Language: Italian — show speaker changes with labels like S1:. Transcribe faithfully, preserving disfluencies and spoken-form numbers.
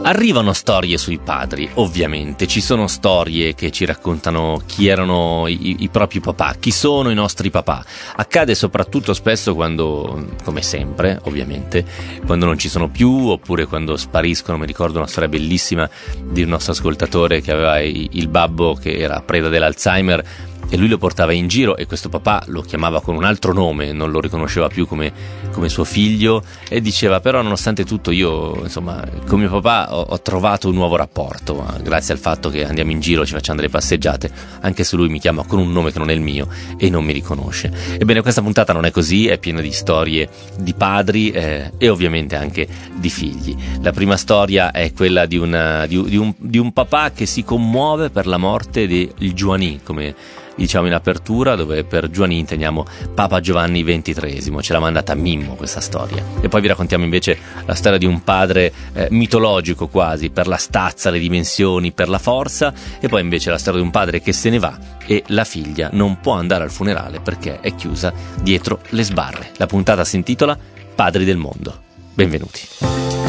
S1: Arrivano storie sui padri, ovviamente, ci sono storie che ci raccontano chi erano i, i propri papà, chi sono i nostri papà. Accade soprattutto spesso quando, come sempre, ovviamente, quando non ci sono più oppure quando spariscono. Mi ricordo una storia bellissima di un nostro ascoltatore che aveva il babbo che era preda dell'Alzheimer e lui lo portava in giro e questo papà lo chiamava con un altro nome, non lo riconosceva più come, come suo figlio, e diceva: però nonostante tutto io, insomma, con mio papà ho, ho trovato un nuovo rapporto, grazie al fatto che andiamo in giro, ci facciamo delle passeggiate, anche se lui mi chiama con un nome che non è il mio e non mi riconosce. Ebbene, questa puntata non è così, è piena di storie di padri eh, e ovviamente anche di figli. La prima storia è quella di, una, di, di, un, di un papà che si commuove per la morte di Giovanni, come diciamo in apertura, dove per Giovanni intendiamo Papa Giovanni ventitreesimo. Ce l'ha mandata Mimmo questa storia. E poi vi raccontiamo invece la storia di un padre eh, mitologico quasi, per la stazza, le dimensioni, per la forza, e poi invece la storia di un padre che se ne va e la figlia non può andare al funerale perché è chiusa dietro le sbarre. La puntata si intitola Padri del mondo. Benvenuti.